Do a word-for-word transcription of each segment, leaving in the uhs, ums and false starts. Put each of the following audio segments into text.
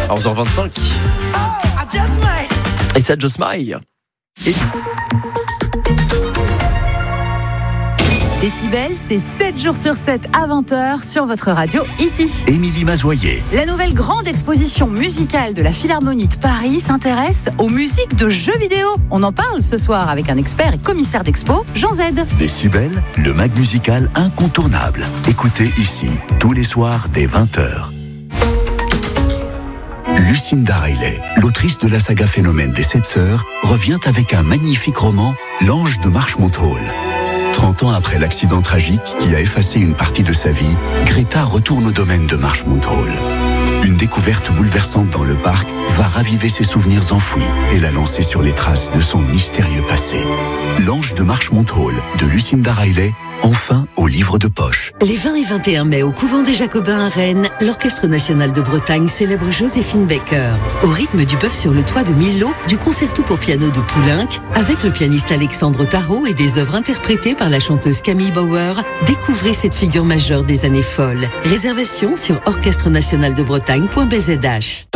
onze heures vingt-cinq. Et ça, Just My. Et... Décibel, c'est sept jours sur sept à vingt heures sur votre radio, ici. Émilie Mazoyer. La nouvelle grande exposition musicale de la Philharmonie de Paris s'intéresse aux musiques de jeux vidéo. On en parle ce soir avec un expert et commissaire d'expo, Jean Z. Décibel, le mag musical incontournable. Écoutez ici, tous les soirs dès vingt heures. Lucinda Riley, l'autrice de la saga Phénomène des Sept Sœurs, revient avec un magnifique roman, L'Ange de Marchmont Hall. trente ans après l'accident tragique qui a effacé une partie de sa vie, Greta retourne au domaine de Marchmont Hall. Une découverte bouleversante dans le parc va raviver ses souvenirs enfouis et la lancer sur les traces de son mystérieux passé. L'Ange de Marchmont Hall de Lucinda Riley, enfin au livre de poche. Les vingt et vingt et un mai, au couvent des Jacobins à Rennes, l'Orchestre national de Bretagne célèbre Joséphine Baker. Au rythme du Bœuf sur le toit de Milo, du concerto pour piano de Poulenc, avec le pianiste Alexandre Tarot et des œuvres interprétées par la chanteuse Camille Bauer, découvrez cette figure majeure des années folles. Réservation sur orchestre national de bretagne point b z h.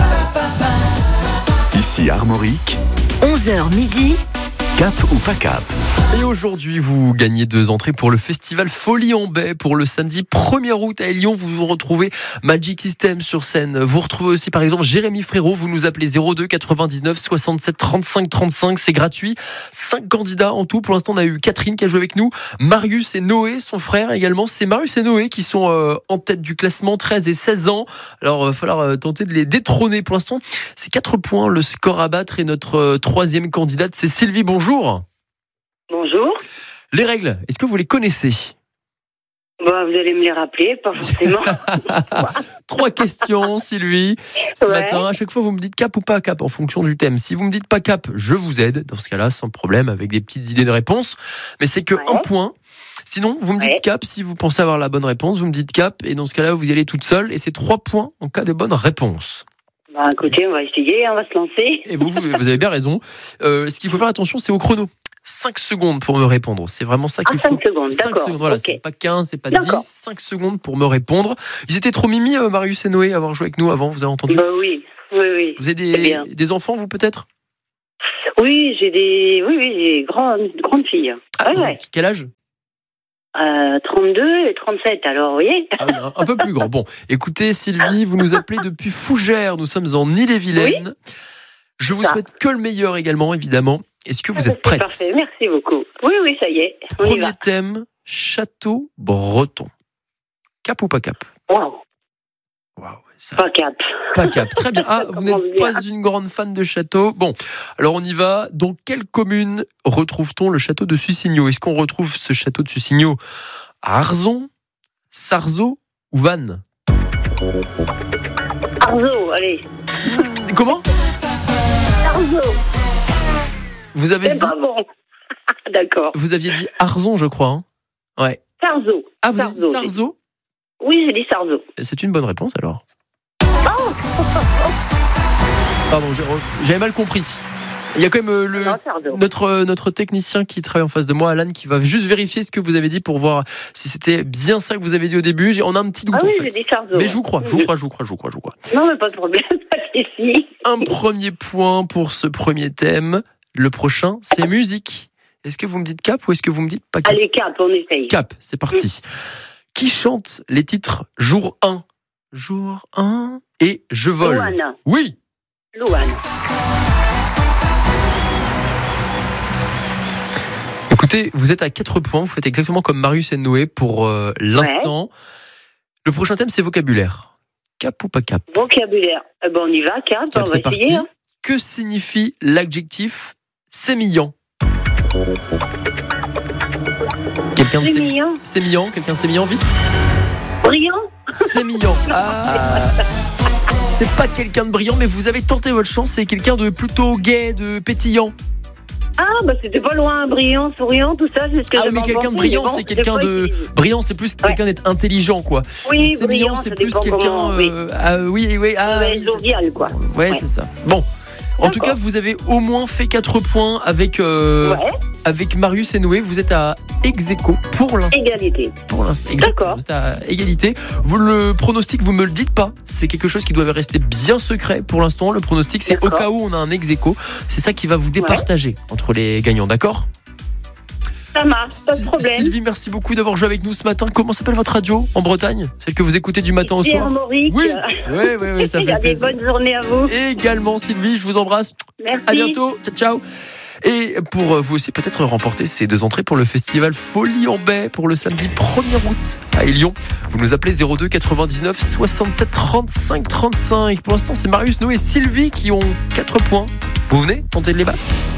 Ici Armorique, onze heures midi. Cap ou pas cap? Et aujourd'hui, vous gagnez deux entrées pour le festival Folie en Baie pour le samedi premier août à Lyon. Vous vous retrouvez Magic System sur scène. Vous retrouvez aussi par exemple Jérémy Frérot. Vous nous appelez zéro deux quatre-vingt-dix-neuf soixante-sept trente-cinq trente-cinq. C'est gratuit. Cinq candidats en tout. Pour l'instant, on a eu Catherine qui a joué avec nous. Marius et Noé, son frère également. C'est Marius et Noé qui sont euh, en tête du classement, treize et seize ans. Alors, il va falloir euh, tenter de les détrôner. Pour l'instant, c'est quatre points le score à battre. Et notre euh, troisième candidate, c'est Sylvie. Bonjour. Bonjour. Les règles, est-ce que vous les connaissez? Bah, vous allez me les rappeler, pas forcément. Trois questions, Sylvie. Ce Ouais. matin, à chaque fois, vous me dites cap ou pas cap en fonction du thème. Si vous me dites pas cap, je vous aide. Dans ce cas-là, sans problème, avec des petites idées de réponse. Mais c'est que Ouais. un point. Sinon, vous me dites Ouais. cap si vous pensez avoir la bonne réponse. Vous me dites cap et dans ce cas-là, vous y allez toute seule. Et c'est trois points en cas de bonne réponse. Bah, écoutez, on va essayer, on va se lancer. Et vous, vous, vous avez bien raison. Euh, ce qu'il faut faire attention, c'est au chrono. cinq secondes pour me répondre. C'est vraiment ça Ah, qu'il faut. cinq secondes, cinq d'accord. secondes, voilà. Ok. C'est pas quinze, c'est pas D'accord. dix. cinq secondes pour me répondre. Ils étaient trop mimi, euh, Marius et Noé, à avoir joué avec nous avant, vous avez entendu? Bah oui, oui, oui. Vous avez c'est des, bien. des enfants, vous, peut-être? Oui, j'ai des, oui, oui, j'ai grandes, grandes filles. Ah, ouais, donc, ouais. quel âge? Euh, trente-deux et trente-sept, alors, vous voyez. Ah oui, un, un peu plus grand. Bon, écoutez, Sylvie, vous nous appelez depuis Fougères. Nous sommes en Ille-et-Vilaine. Je vous Ça. souhaite que le meilleur également, évidemment. Est-ce que vous Ah, êtes c'est prête? Parfait, merci beaucoup. Oui, oui, ça y est, on y Premier va. thème, château breton. Cap ou pas cap? Waouh, Waouh, ça... pas cap. Pas cap. Très bien. Ah, vous Comment n'êtes dire pas une grande fan de château. Bon, alors on y va. Dans quelle commune retrouve-t-on le château de Sussigno? Est-ce qu'on retrouve ce château de Sussigno à Arzon, Sarzeau ou Vannes? Arzo, allez. Comment? Arzo, Vous avez c'est dit, pas bon. D'accord. vous aviez dit Arzon, je crois. Hein, ouais. Sarzo. Ah, vous avez dit Sarzeau, Sarzeau? Oui, j'ai dit Sarzo. C'est une bonne réponse alors. Pardon, j'ai- j'avais mal compris. Il y a quand même euh, le, Non, Sarzo. notre, euh, notre technicien qui travaille en face de moi, Alan, qui va juste vérifier ce que vous avez dit pour voir si c'était bien ça que vous avez dit au début. J'ai- On a un petit doute Ah oui, en j'ai fait. dit Sarzo. Mais je vous crois, je vous crois, je vous crois, je vous crois, je vous crois. Non, mais pas de problème, pas de souci. Un premier point pour ce premier thème. Le prochain, c'est musique. Est-ce que vous me dites cap ou est-ce que vous me dites pas cap? Allez, cap, on essaye. Cap, c'est parti. Qui chante les titres Jour un, Jour un et Je vole? Louane. Oui. Louane. Écoutez, vous êtes à quatre points, vous faites exactement comme Marius et Noé pour euh, l'instant. Le prochain thème, c'est vocabulaire. Cap ou pas cap? Vocabulaire. Eh ben, on y va, cap, Cap, on va c'est parti. essayer. Hein. Que signifie l'adjectif sémillant? Quelqu'un de C'est sé- mignon. sémillant, quelqu'un de sémillant, vite. Brillant. Sémillant. Ah, c'est pas quelqu'un de brillant, mais vous avez tenté votre chance. C'est quelqu'un de plutôt gai, de pétillant. Ah, bah c'était pas loin, brillant, souriant, tout ça, c'est ce que Ah oui, j'avais mais quelqu'un de pensé, brillant, mais bon, c'est quelqu'un pas de utilisé. brillant, c'est plus quelqu'un d'être intelligent, quoi. Oui, Sémillant, brillant, c'est ça plus dépend quelqu'un. comment, oui. euh, ah oui, oui, ah Ouais, oui, c'est- jovial, quoi. Ouais, Ouais. c'est ça. Bon, En tout cas, vous avez au moins fait quatre points avec, euh, Ouais, avec Marius et Noé. Vous êtes à ex-aequo pour l'instant. égalité. Pour l'instant. Exactement. D'accord. Vous êtes à égalité. Vous, le pronostic, vous me le dites pas. C'est quelque chose qui doit rester bien secret pour l'instant. Le pronostic, c'est au D'accord. cas où on a un ex-aequo. C'est ça qui va vous départager entre les gagnants, d'accord? Ça marche, pas de problème. Sylvie, merci beaucoup d'avoir joué avec nous ce matin. Comment s'appelle votre radio en Bretagne? Celle que vous écoutez du matin au Pierre soir? Mauric. Oui, oui, oui, oui, ça Il y fait a des plaisir. bonnes journées à vous. Également, Sylvie, je vous embrasse. Merci. À bientôt. Ciao, ciao. Et pour vous aussi peut-être remporter ces deux entrées pour le festival Folie en Baie pour le samedi premier août à Élion. Vous nous appelez zéro deux quatre-vingt-dix-neuf soixante-sept trente-cinq trente-cinq. Pour l'instant, c'est Marius, Noé et Sylvie qui ont quatre points. Vous venez tenter de les battre?